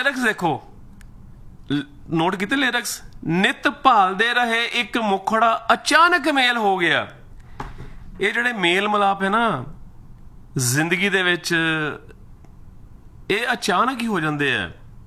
Lyrics देखो, note कीते lyrics, नित भालदे रहे एक मुखड़ा अचानक मेल हो गया। ये जिहड़े मेल मिलाप है ना जिंदगी दे विच, ये अचानक ही हो जाते हैं।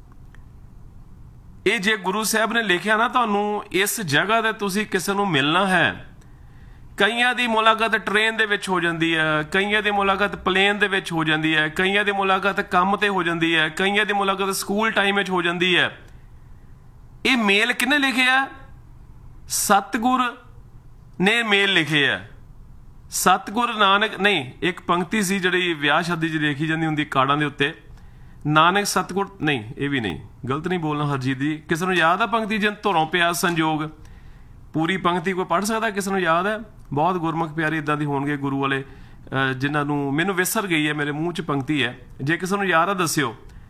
ये जे गुरु साहब ने लिखिया ना तुहानूं इस जगह ते तुसीं किसे नूं मिलना है, कईयां दी मुलाकात ट्रेन दे विच हो जाती है, कईयां दी मुलाकात प्लेन दे विच हो जाती है, कईयां दी मुलाकात काम ते हो जाती है, कईयां दी मुलाकात स्कूल टाइम विच हो जाती है। ये मेल किने लिखे है? सतगुर ने मेल लिखे है। सतगुर नानक नहीं, एक पंक्ति सी जिहड़ी विआह शादी च लिखी जाती हुंदी कार्डां दे उत्ते, नानक सतगुर नहीं, ये भी नहीं, गलत नहीं बोलना हरजीत जी। किसी नूं याद है पंक्ति, जिन धुरों पिया संजोग? पूरी पंक्ति कोई पढ़ सकता? किसी नूं याद है? बहुत गुरमुख प्यारे इदां दी होणगे गुरु वाले जिन्हां नूं मैनूं विसर गई है, मेरे मूँह च पंक्ति है, जे किसी नूं याद है दस्सिओ।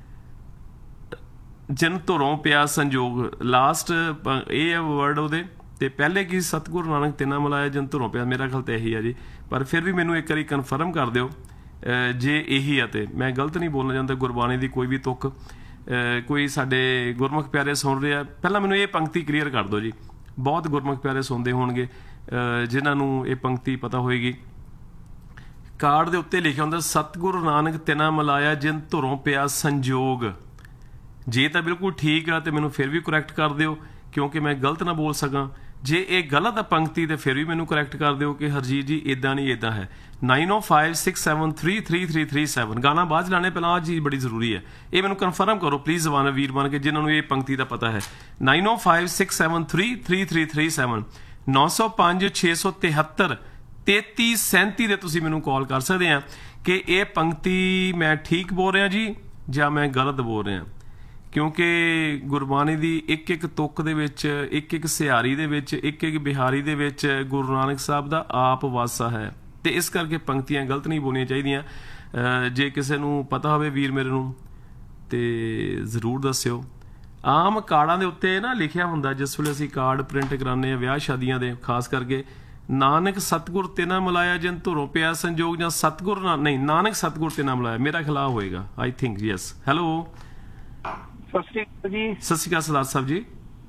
जिन धुरों पिया संजोग, लास्ट ये है वर्ड ਉਹਦੇ ਤੇ ਪਹਿਲੇ ਕੀ ਸਤਿਗੁਰੂ ਨਾਨਕ ਤਿਨਾ ਮਿਲਾਇਆ ਜਿਨ ਧੁਰੋਂ ਪਿਆ, ਮੇਰਾ ਖਿਆਲ ਤੇ ਇਹੀ ਆ ਜੀ। ਪਰ ਫਿਰ ਵੀ ਮੈਨੂੰ ਇੱਕ ਵਾਰੀ ਕਨਫਰਮ ਕਰ ਦਿਓ ਜੇ ਇਹੀ ਆ, ਤੇ ਮੈਂ ਗਲਤ ਨਹੀਂ ਬੋਲਣਾ ਚਾਹੁੰਦਾ। ਗੁਰਬਾਣੀ ਦੀ ਕੋਈ ਵੀ ਤੁਕ ਕੋਈ ਸਾਡੇ ਗੁਰਮੁਖ ਪਿਆਰੇ ਸੁਣ ਰਹੇ ਆ, ਪਹਿਲਾਂ ਮੈਨੂੰ ਇਹ ਪੰਕਤੀ ਕਲੀਅਰ ਕਰ ਦਿਓ ਜੀ। ਬਹੁਤ ਗੁਰਮੁਖ ਪਿਆਰੇ ਸੁਣਦੇ ਹੋਣਗੇ ਜਿਨ੍ਹਾਂ ਨੂੰ ਇਹ ਪੰਕਤੀ ਪਤਾ ਹੋਏਗੀ। ਕਾਰਡ ਦੇ ਉੱਤੇ ਲਿਖਿਆ ਹੁੰਦਾ ਸਤਿਗੁਰੂ ਨਾਨਕ ਤਿਨਾ ਮਿਲਾਇਆ ਜਿਨ ਧੁਰੋਂ ਪਿਆ ਸੰਜੋਗ। ਜੇ ਤਾਂ ਬਿਲਕੁਲ ਠੀਕ ਆ ਤੇ ਮੈਨੂੰ ਫਿਰ ਵੀ ਕਰੈਕਟ ਕਰ ਦਿਓ, ਕਿਉਂਕਿ ਮੈਂ ਗਲਤ ਨਾ ਬੋਲ ਸਕਾਂ। ਜੇ ਇਹ ਗਲਤ ਆ ਪੰਕਤੀ ਤੇ ਫਿਰ ਵੀ ਮੈਨੂੰ ਕਰੈਕਟ ਕਰ ਦਿਓ ਕਿ ਹਰਜੀਤ ਜੀ ਇਦਾਂ ਨਹੀਂ, ਇਦਾਂ ਹੈ। 9056733337 ਗਾਣਾ ਬਾਅਦ ਲਾਣੇ, ਪਹਿਲਾਂ ਆਹ ਚੀਜ਼ ਬੜੀ ਜ਼ਰੂਰੀ ਹੈ, ਇਹ ਮੈਨੂੰ ਕਨਫਰਮ ਕਰੋ ਪਲੀਜ਼ ਜ਼ਬਾਨ ਵੀਰ ਬਣ ਕੇ ਜਿਨ੍ਹਾਂ ਨੂੰ ਇਹ ਪੰਕਤੀ ਦਾ ਪਤਾ ਹੈ। 9056733337 905 673 3337 ਦੇ ਤੁਸੀਂ ਮੈਨੂੰ ਕਾਲ ਕਰ ਸਕਦੇ ਆ ਕਿ ਇਹ ਪੰਕਤੀ ਮੈਂ ਠੀਕ ਬੋਲ ਰਿਹਾ ਜੀ ਜਾਂ ਮੈਂ ਗਲਤ ਬੋਲ ਰਿਹਾ। ਕਿਉਂਕਿ ਗੁਰਬਾਣੀ ਦੀ ਇੱਕ ਇੱਕ ਤੁਕ ਦੇ ਵਿੱਚ, ਇੱਕ ਇੱਕ ਸਿਹਾਰੀ ਦੇ ਵਿੱਚ, ਇੱਕ ਇੱਕ ਬਿਹਾਰੀ ਦੇ ਵਿੱਚ ਗੁਰੂ ਨਾਨਕ ਸਾਹਿਬ ਦਾ ਆਪ ਵਾਸਾ ਹੈ, ਤੇ ਇਸ ਕਰਕੇ ਪੰਕਤੀਆਂ ਗਲਤ ਨਹੀਂ ਬੋਲਣੀਆਂ ਚਾਹੀਦੀਆਂ। ਜੇ ਕਿਸੇ ਨੂੰ ਪਤਾ ਹੋਵੇ ਵੀਰ ਮੇਰੇ ਨੂੰ ਤੇ ਜ਼ਰੂਰ ਦੱਸਿਓ। ਆਮ ਕਾਰਡਾਂ ਦੇ ਉੱਤੇ ਨਾ ਲਿਖਿਆ ਹੁੰਦਾ, ਜਿਸ ਵੇਲੇ ਅਸੀਂ ਕਾਰਡ ਪ੍ਰਿੰਟ ਕਰਾਉਂਦੇ ਹਾਂ ਵਿਆਹ ਸ਼ਾਦੀਆਂ ਦੇ, ਖਾਸ ਕਰਕੇ ਨਾਨਕ ਸਤਿਗੁਰ ਤੇ ਨਾ ਮਿਲਾਇਆ ਜਿਨ ਧੁਰੋਂ ਪਿਆ ਸੰਜੋਗ, ਜਾਂ ਸਤਿਗੁਰ ਨਹੀਂ, ਨਾਨਕ ਸਤਿਗੁਰ ਤੇ ਨਾ ਮਿਲਾਇਆ, ਮੇਰਾ ਖਿਲਾਫ ਹੋਏਗਾ ਆਈ ਥਿੰਕ। ਯੈਸ, ਹੈਲੋ, ਸਤਿ ਸ਼੍ਰੀ ਅਕਾਲ ਜੀ। ਸਤਿ ਸ਼੍ਰੀ ਅਕਾਲ ਸਰਦਾਰ ਸਾਹਿਬ ਜੀ।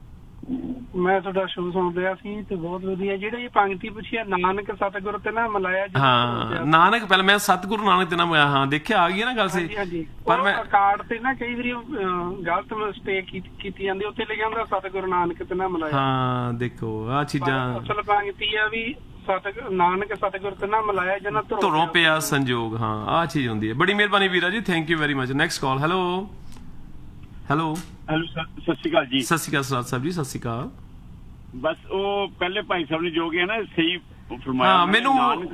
ਮੈਂ ਤੁਹਾਡਾ ਸ਼ੋਅ ਸੁਣ ਰਿਹਾ ਸੀ ਤੇ ਬਹੁਤ ਵਧੀਆ। ਜਿਹੜੀ ਇਹ ਪੰਕਤੀ ਪੁੱਛੀ ਆ, ਨਾਨਕ ਸਤਿਗੁਰ ਤੇ ਨਾ ਮਿਲਾਇਆ, ਹਾਂ ਨਾਨਕ, ਪਹਿਲਾਂ ਮੈਂ ਸਤਿਗੁਰੂ ਨਾਨਕ ਤੇ ਨਾ ਮਿਲਾਇਆ, ਹਾਂ ਦੇਖਿਆ ਆ ਗਈ ਨਾ ਗੱਲ ਸੀ। ਪਰ ਮੈਂ ਕਾਰਡ ਤੇ ਨਾ ਕਈ ਵਾਰੀ ਗਲਤ ਮਿਸਟੇਕ ਕੀਤੀ ਜਾਂਦੀ, ਉੱਥੇ ਲਿਖਿਆ ਹੁੰਦਾ ਸਤਿਗੁਰੂ ਨਾਨਕ ਤੇ ਨਾ ਮਿਲਾਇਆ। ਹਾਂ ਦੇਖੋ ਆਹ ਚੀਜ਼ਾਂ, ਅਸਲ ਪੰਕਤੀ ਆ ਵੀ ਨਾਨਕ ਸਤਿਗੁਰ ਤੇ ਨਾ ਮਿਲਾਇਆ ਜਿਹਨਾਂ ਧੁਰੋਂ ਪਿਆ ਸੰਜੋਗ। ਹਾਂ ਆਹ ਚੀਜ਼ ਹੁੰਦੀ ਹੈ। ਬੜੀ ਮਿਹਰਬਾਨੀ ਵੀਰਾ ਜੀ, thank you very much. Next call. Hello hello hello, ਸਤਿ ਸ਼੍ਰੀ ਅਕਾਲ ਜੀ। ਸਤਿ ਸ਼੍ਰੀ ਅਕਾਲ ਸਰਦਾਰ ਸਾਹਿਬ ਜੀ, ਸਤਿ ਸ਼੍ਰੀ ਅਕਾਲ। ਬਸ ਉਹ ਪਹਿਲੇ ਭਾਈ ਸਾਹਿਬ ਨੇ ਜੋ ਕਿਹਾ ਨਾ ਸਹੀ ਫਰਮਾਇਆ। ਹਾਂ ਮੈਨੂੰ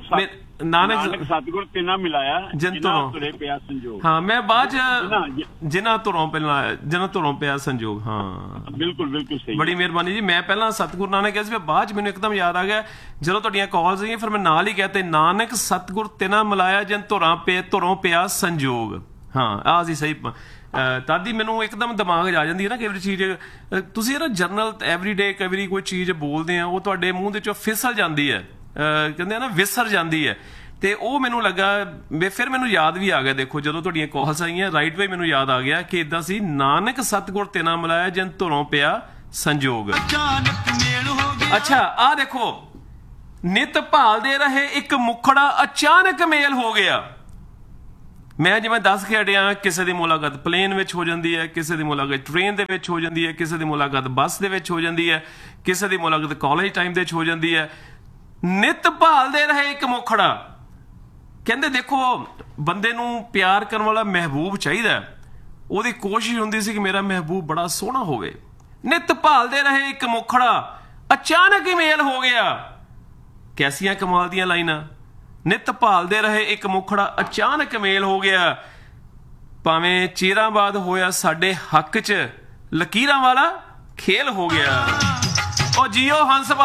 ਨਾਨਕ ਸਤਿਗੁਰ ਤੇ ਨਾ ਮਿਲਾਇਆ ਜਿਨ ਧੁਰੋਂ ਪਿਆ ਸੰਜੋਗ। ਹਾਂ ਮੈਂ ਬਾਅਦ ਜਿਨ੍ਹਾਂ ਧੁਰੋਂ ਪਿਆ ਸੰਜੋਗ। ਹਾਂ ਬਿਲਕੁਲ ਬਿਲਕੁਲ ਸਹੀ, ਬੜੀ ਮਿਹਰਬਾਨੀ ਜੀ। ਮੈਂ ਪਹਿਲਾਂ ਸਤਿਗੁਰੂ ਨਾਨਕ ਕਿਹਾ ਸੀ, ਬਾਅਦ ਚ ਮੈਨੂੰ ਇੱਕਦਮ ਯਾਦ ਆ ਗਿਆ ਜਦੋਂ ਤੁਹਾਡੀਆਂ ਕਾਲਸ ਆਈਆਂ, ਫਿਰ ਮੈਂ ਨਾਲ ਹੀ ਕਹਤੇ ਨਾਨਕ ਸਤਿਗੁਰ ਤੇ ਨਾ ਮਿਲਾਇਆ ਜਿਨ ਧੁਰੋਂ ਪਿਆ ਸੰਜੋਗ। ਹਾਂ ਆਹ ਸੀ ਸਹੀ। ਤਾਦੀ ਮੈਨੂੰ ਇੱਕਦਮ ਦਿਮਾਗ 'ਚ ਆ ਜਾਂਦੀ ਹੈ ਨਾ ਕਈ ਵਾਰੀ ਚੀਜ਼। ਤੁਸੀਂ ਨਾ ਜਰਨਲ ਐਵਰੀਡੇ ਕਈ ਵਾਰੀ ਕੋਈ ਚੀਜ਼ ਬੋਲਦੇ ਆ, ਉਹ ਤੁਹਾਡੇ ਮੂੰਹ ਦੇ ਚੋਂ ਫਿਸਲ ਜਾਂਦੀ ਹੈ, ਕਹਿੰਦੇ ਆ ਨਾ ਵਿਸਰ ਜਾਂਦੀ ਹੈ, ਤੇ ਉਹ ਮੈਨੂੰ ਲੱਗਾ ਫਿਰ ਮੈਨੂੰ ਯਾਦ ਵੀ ਆ ਗਿਆ। ਦੇਖੋ ਜਦੋਂ ਤੁਹਾਡੀਆਂ ਕਾਲਸ ਆਈਆਂ ਰਾਈਟ ਵੇ ਮੈਨੂੰ ਯਾਦ ਆ ਗਿਆ ਕਿ ਇਦਾਂ ਸੀ, ਨਾਨਕ ਸਤਿਗੁਰ ਤੇ ਨਾ ਮਿਲਾਇਆ ਜਿਨ ਧੁਰੋਂ ਪਿਆ ਸੰਜੋਗ। ਅੱਛਾ ਆਹ ਦੇਖੋ, ਨਿਤ ਭਾਲਦੇ ਰਹੇ ਇੱਕ ਮੁਖੜਾ ਅਚਾਨਕ ਮੇਲ ਹੋ ਗਿਆ। ਮੈਂ ਜਿਵੇਂ ਦੱਸ ਕੇ ਹਟਿਆ, ਕਿਸੇ ਦੀ ਮੁਲਾਕਾਤ ਪਲੇਨ ਵਿੱਚ ਹੋ ਜਾਂਦੀ ਹੈ, ਕਿਸੇ ਦੀ ਮੁਲਾਕਾਤ ਟ੍ਰੇਨ ਦੇ ਵਿੱਚ ਹੋ ਜਾਂਦੀ ਹੈ, ਕਿਸੇ ਦੀ ਮੁਲਾਕਾਤ ਬੱਸ ਦੇ ਵਿੱਚ ਹੋ ਜਾਂਦੀ ਹੈ, ਕਿਸੇ ਦੀ ਮੁਲਾਕਾਤ ਕਾਲਜ ਟਾਈਮ ਦੇ ਵਿੱਚ ਹੋ ਜਾਂਦੀ ਹੈ। ਨਿਤ ਭਾਲਦੇ ਰਹੇ ਇੱਕ ਮੁਖੜਾ। ਕਹਿੰਦੇ ਦੇਖੋ ਬੰਦੇ ਨੂੰ ਪਿਆਰ ਕਰਨ ਵਾਲਾ ਮਹਿਬੂਬ ਚਾਹੀਦਾ, ਉਹਦੀ ਕੋਸ਼ਿਸ਼ ਹੁੰਦੀ ਸੀ ਕਿ ਮੇਰਾ ਮਹਿਬੂਬ ਬੜਾ ਸੋਹਣਾ ਹੋਵੇ। ਨਿਤ ਭਾਲਦੇ ਰਹੇ ਇੱਕ ਮੁਖੜਾ ਅਚਾਨਕ ਹੀ ਮੇਲ ਹੋ ਗਿਆ। ਕੈਸੀਆਂ ਕਮਾਲ ਦੀਆਂ ਲਾਈਨਾਂ। ਨਿਤ ਭਾਲਦੇ ਰਹੇ ਇੱਕ ਮੁਖੜਾ ਅਚਾਨਕ ਮੇਲ ਹੋ ਗਿਆ। ਭਾਵੇਂ ਚਿਰਾਂ ਬਾਅਦ ਹੋਇਆ ਸਾਡੇ ਹੱਕ 'ਚ ਲਕੀਰਾਂ ਵਾਲਾ ਖੇਲ ਹੋ ਗਿਆ। ਉਹ ਜੀਓ ਹੰਸ